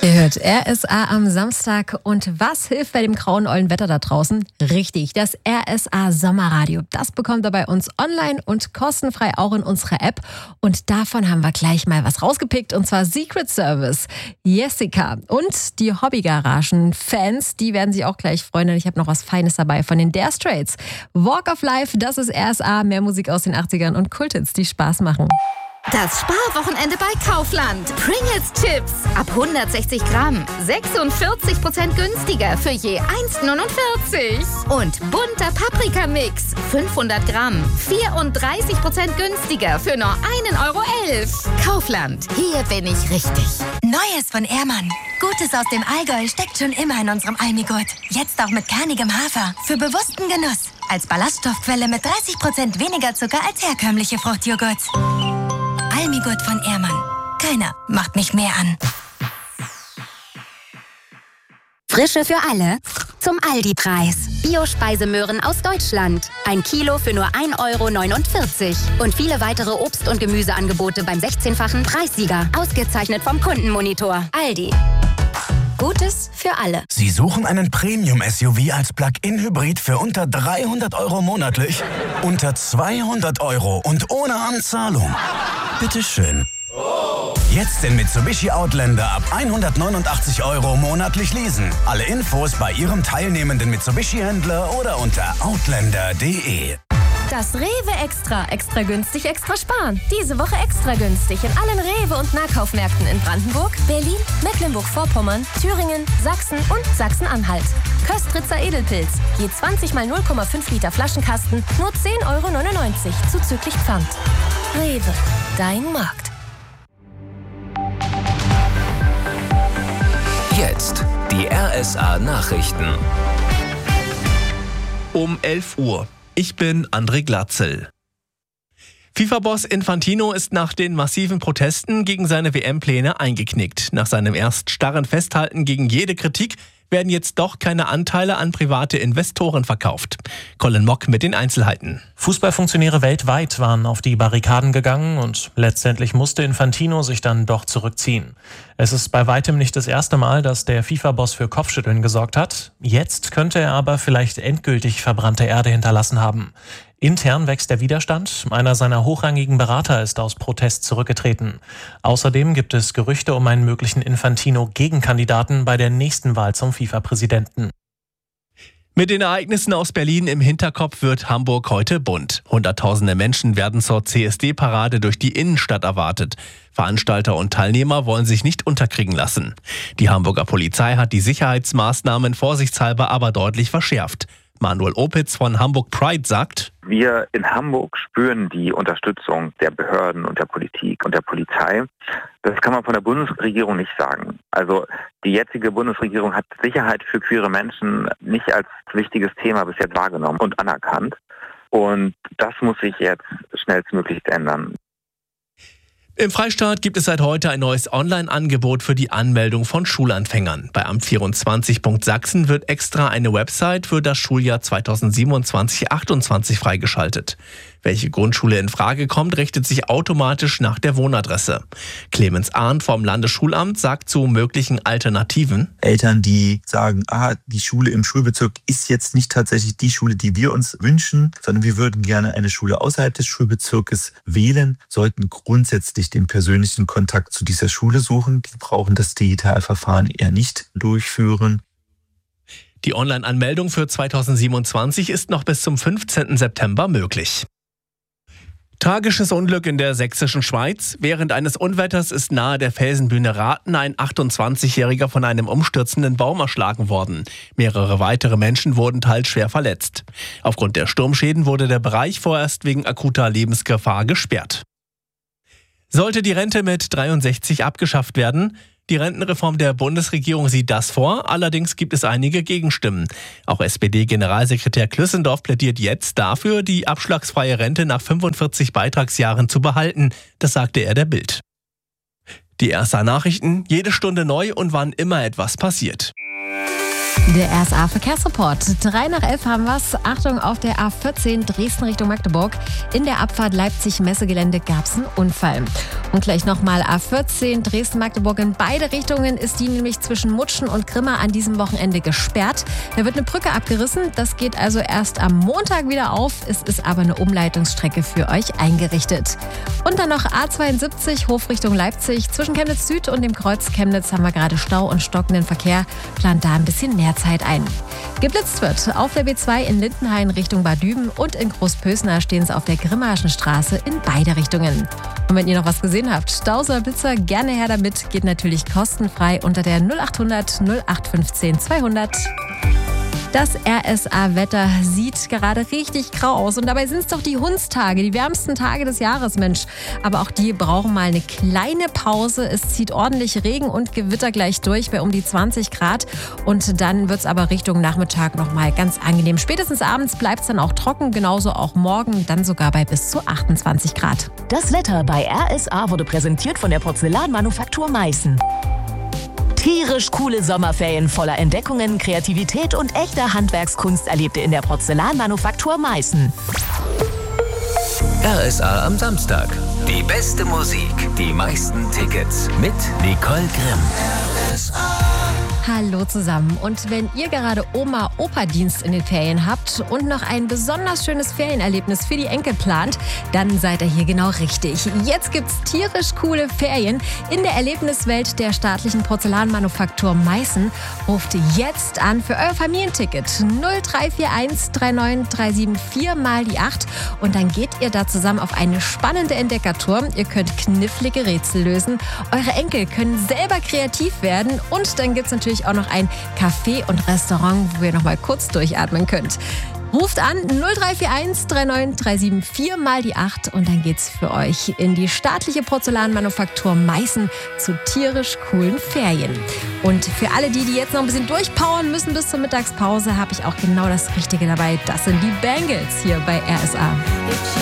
Ihr hört RSA am Samstag. Und was hilft bei dem grauen, ollen Wetter da draußen? Richtig, das RSA Sommerradio. Das bekommt ihr bei uns online und kostenfrei auch in unserer App. Und davon haben wir gleich mal was rausgepickt, und zwar Secret Service, Jessica und die Hobbygaragen-Fans, die werden sich auch gleich freuen. Und ich habe noch was Feines dabei von den Dire Straits. Walk of Life, das ist RSA, mehr Musik aus den 80ern und Kulthits, die Spaß machen. Das Sparwochenende bei Kaufland. Pringles Chips ab 160 Gramm. 46% günstiger für je 1,49. Und bunter Paprikamix. 500 Gramm. 34% günstiger für nur 1,11 Euro. Kaufland. Hier bin ich richtig. Neues von Ehrmann. Gutes aus dem Allgäu steckt schon immer in unserem Almigurt. Jetzt auch mit kernigem Hafer. Für bewussten Genuss. Als Ballaststoffquelle mit 30% weniger Zucker als herkömmliche Fruchtjoghurts. Almigurt von Ehrmann. Keiner macht mich mehr an. Frische für alle zum Aldi-Preis. Bio-Speisemöhren aus Deutschland. 1 Kilo für nur 1,49 Euro. Und viele weitere Obst- und Gemüseangebote beim 16-fachen Preissieger. Ausgezeichnet vom Kundenmonitor. Aldi. Gutes für alle. Sie suchen einen Premium-SUV als Plug-in-Hybrid für unter 300 Euro monatlich? Unter 200 Euro und ohne Anzahlung? Bitteschön. Jetzt den Mitsubishi Outlander ab 189 Euro monatlich leasen. Alle Infos bei Ihrem teilnehmenden Mitsubishi-Händler oder unter outlander.de. Das Rewe Extra. Extra günstig, extra sparen. Diese Woche extra günstig in allen Rewe- und Nahkaufmärkten in Brandenburg, Berlin, Mecklenburg-Vorpommern, Thüringen, Sachsen und Sachsen-Anhalt. Köstritzer Edelpilz. Je 20 mal 0,5 Liter Flaschenkasten, nur 10,99 Euro zuzüglich Pfand. Rewe. Dein Markt. Jetzt die RSA Nachrichten. Um 11 Uhr. Ich bin André Glatzel. FIFA-Boss Infantino ist nach den massiven Protesten gegen seine WM-Pläne eingeknickt. Nach seinem erst starren Festhalten gegen jede Kritik werden jetzt doch keine Anteile an private Investoren verkauft. Colin Mock mit den Einzelheiten. Fußballfunktionäre weltweit waren auf die Barrikaden gegangen und letztendlich musste Infantino sich dann doch zurückziehen. Es ist bei weitem nicht das erste Mal, dass der FIFA-Boss für Kopfschütteln gesorgt hat. Jetzt könnte er aber vielleicht endgültig verbrannte Erde hinterlassen haben. Intern wächst der Widerstand. Einer seiner hochrangigen Berater ist aus Protest zurückgetreten. Außerdem gibt es Gerüchte um einen möglichen Infantino-Gegenkandidaten bei der nächsten Wahl zum FIFA-Präsidenten. Mit den Ereignissen aus Berlin im Hinterkopf wird Hamburg heute bunt. Hunderttausende Menschen werden zur CSD-Parade durch die Innenstadt erwartet. Veranstalter und Teilnehmer wollen sich nicht unterkriegen lassen. Die Hamburger Polizei hat die Sicherheitsmaßnahmen vorsichtshalber aber deutlich verschärft. Manuel Opitz von Hamburg Pride sagt: Wir in Hamburg spüren die Unterstützung der Behörden und der Politik und der Polizei. Das kann man von der Bundesregierung nicht sagen. Also die jetzige Bundesregierung hat Sicherheit für queere Menschen nicht als wichtiges Thema bis jetzt wahrgenommen und anerkannt. Und das muss sich jetzt schnellstmöglichst ändern. Im Freistaat gibt es seit heute ein neues Online-Angebot für die Anmeldung von Schulanfängern. Bei Amt24.Sachsen wird extra eine Website für das Schuljahr 2027/28 freigeschaltet. Welche Grundschule in Frage kommt, richtet sich automatisch nach der Wohnadresse. Clemens Arndt vom Landesschulamt sagt zu möglichen Alternativen: Eltern, die sagen, die Schule im Schulbezirk ist jetzt nicht tatsächlich die Schule, die wir uns wünschen, sondern wir würden gerne eine Schule außerhalb des Schulbezirkes wählen, sollten grundsätzlich den persönlichen Kontakt zu dieser Schule suchen. Die brauchen das Digitalverfahren eher nicht durchführen. Die Online-Anmeldung für 2027 ist noch bis zum 15. September möglich. Tragisches Unglück in der sächsischen Schweiz. Während eines Unwetters ist nahe der Felsenbühne Rathen ein 28-Jähriger von einem umstürzenden Baum erschlagen worden. Mehrere weitere Menschen wurden teils schwer verletzt. Aufgrund der Sturmschäden wurde der Bereich vorerst wegen akuter Lebensgefahr gesperrt. Sollte die Rente mit 63 abgeschafft werden? Die Rentenreform der Bundesregierung sieht das vor, allerdings gibt es einige Gegenstimmen. Auch SPD-Generalsekretär Klüssendorf plädiert jetzt dafür, die abschlagsfreie Rente nach 45 Beitragsjahren zu behalten. Das sagte er der Bild. Die RSA Nachrichten, jede Stunde neu und wann immer etwas passiert. Der RSA Verkehrsreport. 3 nach 11 haben wir's. Achtung, auf der A14 Dresden Richtung Magdeburg. In der Abfahrt Leipzig-Messegelände gab es einen Unfall. Und gleich nochmal A14 Dresden-Magdeburg in beide Richtungen ist die nämlich zwischen Mutschen und Grimma an diesem Wochenende gesperrt. Da wird eine Brücke abgerissen. Das geht also erst am Montag wieder auf. Es ist aber eine Umleitungsstrecke für euch eingerichtet. Und dann noch A72 Hof Richtung Leipzig. Zwischen Chemnitz Süd und dem Kreuz Chemnitz haben wir gerade Stau und stockenden Verkehr. Plant da ein bisschen mehr Zeit ein. Geblitzt wird auf der B2 in Lindenhain Richtung Bad Düben und in Großpösner stehen sie auf der Grimmaschen Straße in beide Richtungen. Und wenn ihr noch was gesehen habt, Staus oder Blitzer, gerne her damit. Geht natürlich kostenfrei unter der 0800 0815 200. Das RSA-Wetter sieht gerade richtig grau aus. Und dabei sind es doch die Hundstage, die wärmsten Tage des Jahres, Mensch. Aber auch die brauchen mal eine kleine Pause. Es zieht ordentlich Regen und Gewitter gleich durch bei um die 20 Grad. Und dann wird es aber Richtung Nachmittag nochmal ganz angenehm. Spätestens abends bleibt es dann auch trocken, genauso auch morgen, dann sogar bei bis zu 28 Grad. Das Wetter bei RSA wurde präsentiert von der Porzellanmanufaktur Meißen. Tierisch coole Sommerferien voller Entdeckungen, Kreativität und echter Handwerkskunst erlebt ihr in der Porzellanmanufaktur Meißen. RSA am Samstag. Die beste Musik, die meisten Tickets mit Nicole Grimm. RSA. Hallo zusammen. Und wenn ihr gerade Oma-Opa-Dienst in den Ferien habt und noch ein besonders schönes Ferienerlebnis für die Enkel plant, dann seid ihr hier genau richtig. Jetzt gibt's tierisch coole Ferien in der Erlebniswelt der staatlichen Porzellanmanufaktur Meißen. Ruft jetzt an für euer Familienticket 0341 39374 mal die 8 und dann geht ihr da zusammen auf eine spannende Entdeckertour. Ihr könnt knifflige Rätsel lösen. Eure Enkel können selber kreativ werden und dann gibt's natürlich auch noch ein Café und Restaurant, wo ihr noch mal kurz durchatmen könnt. Ruft an 0341 39374 mal die 8 und dann geht's für euch in die staatliche Porzellanmanufaktur Meißen zu tierisch coolen Ferien. Und für alle die jetzt noch ein bisschen durchpowern müssen bis zur Mittagspause, habe ich auch genau das Richtige dabei. Das sind die Bangles hier bei RSA.